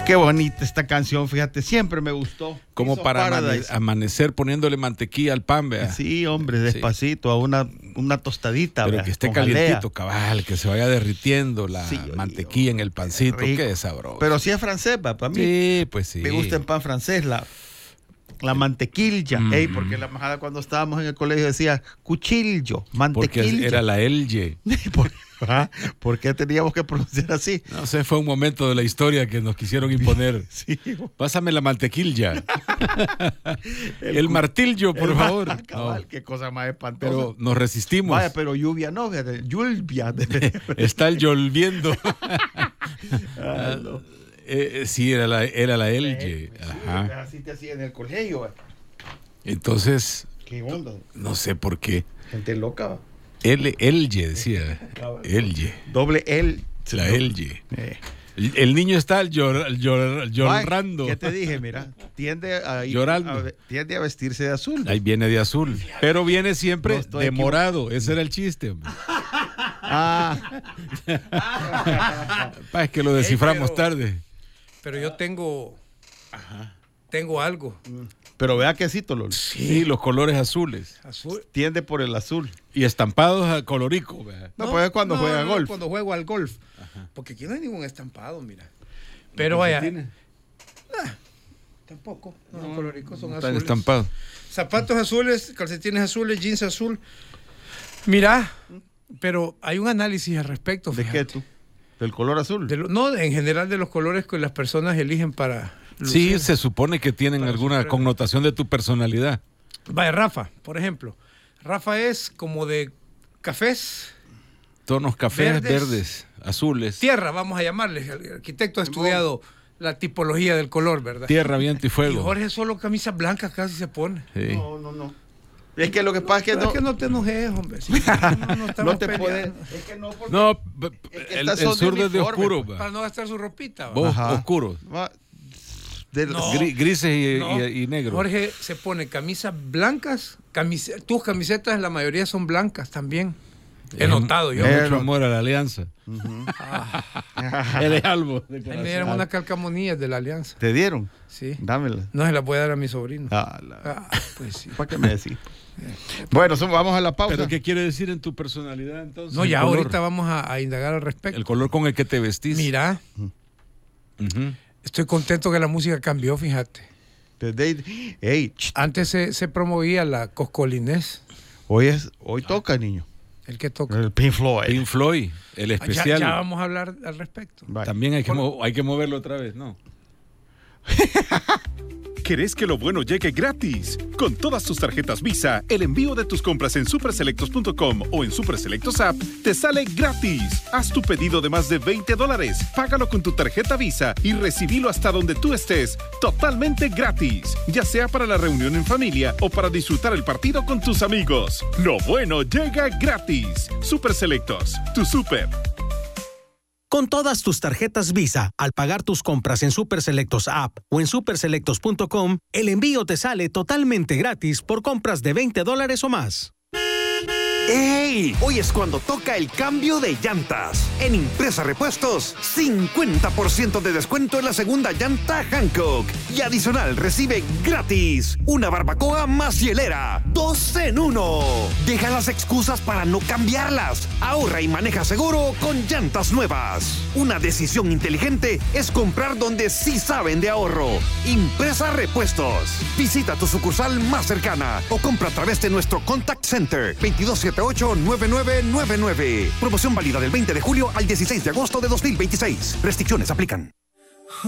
qué bonita esta canción, fíjate, siempre me gustó. Como Hizo para Paradise. amanecer poniéndole mantequilla al pan, vea. Sí, hombre, despacito, a una tostadita. Pero vea, que esté con calientito, jalea. cabal, que se vaya derritiendo la Sí, mantequilla en el pancito, rico. qué sabroso. Pero sí es francés, para mí. Sí, pues sí. Me gusta el pan francés, la mantequilla. Ey, porque la majada cuando estábamos en el colegio decía cuchillo, mantequilla. Porque era la Elge. ¿Por qué teníamos que pronunciar así? No sé, fue un momento de la historia que nos quisieron imponer. Sí. Pásame la mantequilla. el martillo, por favor. Cabal, No, qué cosa más espantosa. pero nos resistimos. Vaya, pero lluvia no, fíjate, lluvia. Está el lloviendo. Ay, no. Sí, era la Elge. Ajá. Así te hacía en el colegio. Entonces, ¿Qué onda? no sé por qué. Gente loca. ¿Va? Elge decía. Elge. Doble L. La Elge. El niño está llorando. ¿Qué te dije? Mira, tiende a vestirse de azul. Ahí viene de azul. Pero viene siempre No estoy de morado. Ese era el chiste, hombre. Es que lo desciframos tarde. Pero yo tengo algo. Pero vea que sí, Tolol. Sí, los colores azules. Azul. Tiende por el azul. Y estampados a colorico. ¿Verdad? No, pues es cuando juega golf. Cuando juego al golf. Porque aquí no hay ningún estampado, mira. Pero vaya. Tampoco. No, los coloricos son Están azules. estampados. Zapatos azules, calcetines azules, jeans azul. Mira, pero hay un análisis al respecto. ¿De qué tú? ¿Del color azul? No, en general de los colores que las personas eligen para Sí, lucir. se supone que tienen Para alguna superar. connotación de tu personalidad. Vaya, Rafa, por ejemplo. Rafa es como de cafés, Tonos cafés, Verdes. verdes, azules. tierra, vamos a llamarles. El arquitecto ha estudiado la tipología del color, ¿verdad? Tierra, viento y Y fuego. Jorge solo camisas blancas casi se pone. Sí. No. Es que lo que pasa es que Pero no. es que no te enojes, hombre. Sí, no estamos No te peleando. puedes. Es que no, porque. No, Es que el estas son de zurdo es de uniforme, oscuro. pues. va. Para no gastar su ropita. ¿va? Vos, Ajá. oscuros. Va, No. Grises No. y negros. Jorge se pone camisas blancas. Tus camisetas, la mayoría son blancas también. He notado yo. Mucho amor a la alianza. Él es algo. Ahí me dieron unas calcamonías de la alianza. ¿Te dieron? Sí. Dámela. No se las voy a dar a mi sobrino. Ah, Pues sí. ¿Para qué me decís? Bueno, vamos a la pausa. ¿Pero qué quiere decir en tu personalidad entonces? No, el ya color? ahorita vamos a indagar al respecto. El color con el que te vestís. Mira, Ujú. estoy contento que la música cambió, fíjate. Ey, Antes se promovía la coscolinés. hoy toca, niño. El que toca. El Pink Floyd. Pink Floyd, el especial. Ya vamos a hablar al respecto. Vale. También hay que moverlo otra vez, ¿no? ¿Querés que lo bueno llegue gratis? Con todas tus tarjetas Visa, el envío de tus compras en superselectos.com o en Superselectos App te sale gratis. Haz tu pedido de más de $20, págalo con tu tarjeta Visa y recibilo hasta donde tú estés, totalmente gratis. Ya sea para la reunión en familia o para disfrutar el partido con tus amigos. Lo bueno llega gratis. Superselectos, tu super. Con todas tus tarjetas Visa, al pagar tus compras en Superselectos App o en superselectos.com, el envío te sale totalmente gratis por compras de $20 o más. ¡Ey! Hoy es cuando toca el cambio de llantas. En Impresa Repuestos, 50% de descuento en la segunda llanta Hankook. Y adicional recibe gratis una barbacoa más hielera. 2 en 1. Deja las excusas para no cambiarlas. Ahorra y maneja seguro con llantas nuevas. Una decisión inteligente es comprar donde sí saben de ahorro. Impresa Repuestos. Visita tu sucursal más cercana o compra a través de nuestro Contact Center 2278-9999. Promoción válida del 20 de julio al 16 de agosto de 2026. Restricciones aplican.